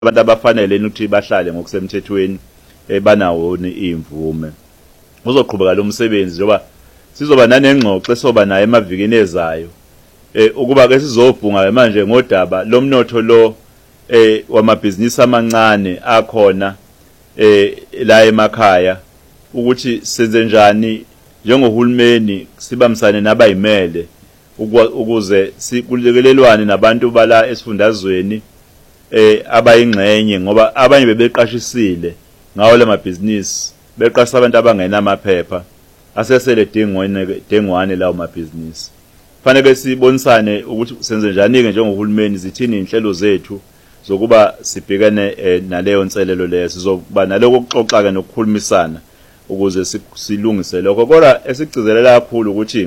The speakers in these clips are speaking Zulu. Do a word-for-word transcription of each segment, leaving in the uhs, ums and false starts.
abantu abafanele ukuthi bahlale ngokusemthethweni banawoni imvume. Uzoqhubeka lo msebenzi njoba sizoba nanengxoxo esoba naye emavikini ezayo eh ukuba ke sizobhunga manje ngodaba lomnotho lo eh wamabhizinisi amancane akhona eh la emakhaya ukuthi senze njani njengohulumeni sibamsane nabayimele ukuze sikulekelelwane nabantu bala esifundazweni eh abayingxenye ngoba abanye bebeqashisile ngawo lamabhizinisi beqasa abantu abangena amaphepha asesele dingwane dingwane lawo mabhizinisi. Fanele sibonisane ukuthi senze njani ke njengohulumeni zithini inhlelo zethu zokuba sibhekane naleyo nselelo leyo sizoba naloko ukuxoxa ke nokukhulumisana ukuze silungise lokho. Kodwa esigcizelela kakhulu ukuthi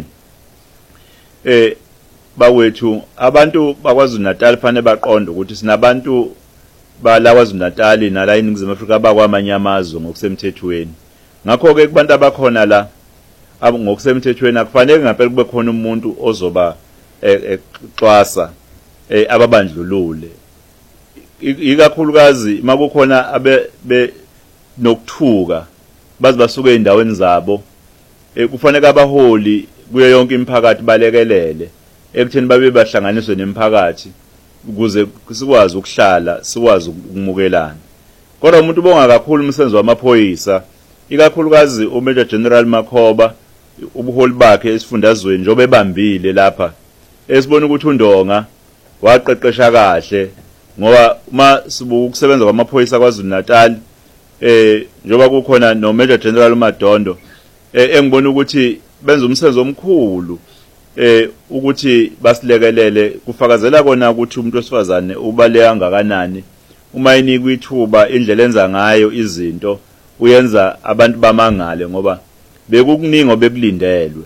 eh bawethu abantu bakwaZulu Natal fanele baqonde ukuthi sinabantu bala kwaZulu Natal nala eNingizimu Afrika bakwamanye amazwe ngokusemthethweni. Ngakho ke kubantu abakhona la ngokusemthethweni akufanele ngempela kube khona umuntu ozoba exwasa ababandlulule, ikakhulukazi makukhona abe nokuthuka bazi basuke endaweni zabo. Kufanele abaholi kuyo yonke imiphakathi balekelele ekutheni babe bahlanganiswe nemphakathi ukuze sikwazi ukuhlala sikwazi ukumukelana. Kodwa umuntu ubonga kakhulu umsebenzi wamaphoyisa, ikakhulukazi uMajor General Makhoba ubuholi bakhe esifundazweni njobe ebambile lapha esibona ukuthi uNdonga waqeqesha kahle ngoba uma sibuka ukusebenza kwamaphoyisa kwaZulu Natal eh njoba kukhona no Major General Madondo eh engibona ukuthi benza umsebenzi omkhulu eh ukuthi basilekelele kufakazela kona ukuthi umuntu wesifazane ubale kangakanani uma inikwa ithuba indlela enza ngayo izinto uyenza abantu bamangale ngoba bekukuningi bekulindelwe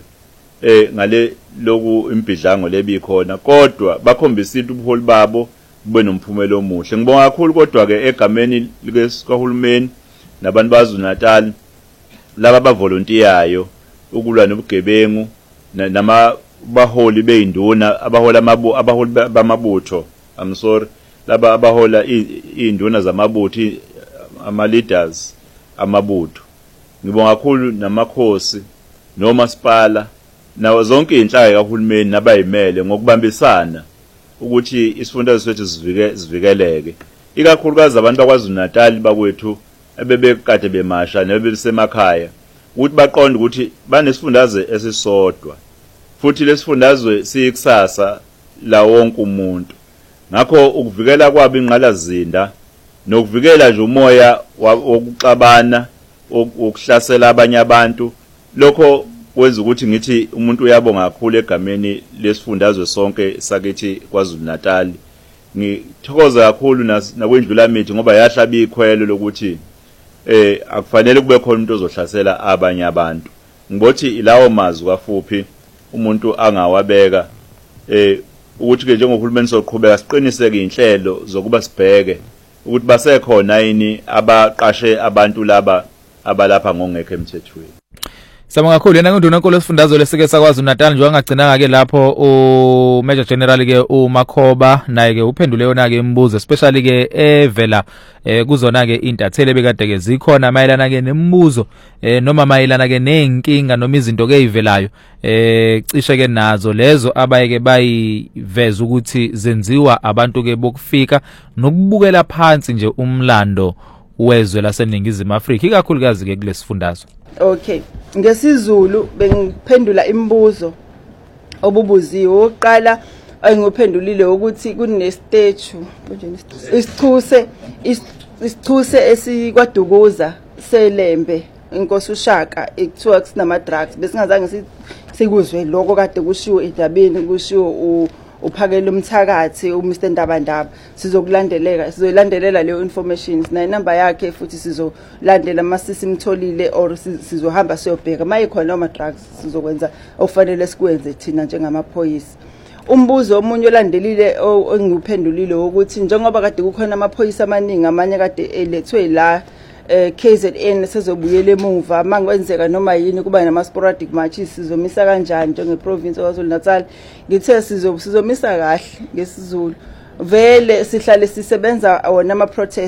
eh ngale loku impidlango lebikhona kodwa bakhombisile ubuholi babo bube nomphumela omuhle. Ngibonga kakhulu kodwa ke egameni likahulumeni nabantu baZulu Natal laba bavolontiyayo ukulwa nobugebengu nama baholi beinduna abahola amabu abaholi bamabutho I'm sorry laba abahola induna zamabutho ama leaders amabutho. Ngibonga kakhulu namakhosi nomasipala nawo zonke inhlaka kahulumeni nabayimele ngokubambisana ukuthi isifundazwe sethu sivike sivikeleke, ikakhulukazi abantu bakwaZulu Natal bakwethu ebebekade bemasha nebesemakhaya ukuthi baqonde ukuthi banesifundazwe esisodwa futhi lesifundazwe siyikusasa la wonke umuntu. Ngakho ukuvikela kwabo inqalazinda nokuvikela nje umoya wokuxabana ukuhlasela abanye abantu lokho kwenza ukuthi ngithi umuntu uyabonga kakhulu egameni lesifundazwe sonke sakithi kwaZulu Natal. Ngithokoza kakhulu nakwendlula mithi ngoba yahlaba ikhwelo lokuthi eh akufanele kube khona umuntu ozohlasela abanye abantu. Ngibothi ilawo mazwi kafuphi umuntu angawabeka eh ukuthi ke njengohulumeni soqhubeka siqiniseke inhlelo zokuba sibheke ukuthi basekhona yini abaqashe abantu laba abalapha ngongekho emthethweni. Sabonga kakhulu yena ngunduna lesifundazwe lesike sakwaZulu Natal nje wangagcina ke lapho u Major General ke uMakhoba naye ke uphendule yona ke imibuzo especially ke evela eh kuzona ke intathele bekade ke zikhona mayelana ke nemibuzo eh noma mayelana ke nenkinga noma izinto ke ezivelayo eh cishe ke nazo lezo abayeke bayiveza ukuthi zenziwa abantu ke bokufika nokubukela phansi nje umlando wezwe laseNingizimu Afrika ikakhulukazi ke kulesifundazwe. Okay, ngesizulu bengiphendula imibuzo obubuziwe. Oqala engiphendulile ukuthi kune statue isithuse isithuse esikwaDukuza selembe inkosi uShaka ekuthiwa sinama drugs besingazange sikuzwe lokho kade kushiwo edabeni kushiwo uphakela umthakathi uMr Ndabandaba. Sizokulandeleka sizoyilandelela leyo information sina inamba yakhe futhi sizolandela masisi imtholile or sizohamba siyobheka mayikhona ama drugs sizokwenza ofanele sikwenze thina njengamaphoyisa. Umbuzo omunye olandelile engiphendulile ukuthi njengoba kade kukhona amaphoyisa amaningi amanye kade elethwe la K Z N sezobuyela emuva mangiwenzeka noma yini kuba nama sporadic matches sizomisa kanjani njenge province kwaZulu Natal. Ngithe sizomisa kahle ngesizulu vele sihlale sisebenza wona ama protest